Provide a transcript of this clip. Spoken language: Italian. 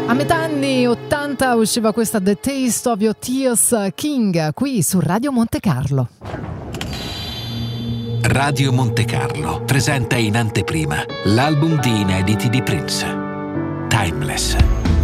A metà anni 80 usciva questa The Taste of Your Tears, King, qui su Radio Monte Carlo. Radio Monte Carlo presenta in anteprima l'album di inediti di Prince, Timeless.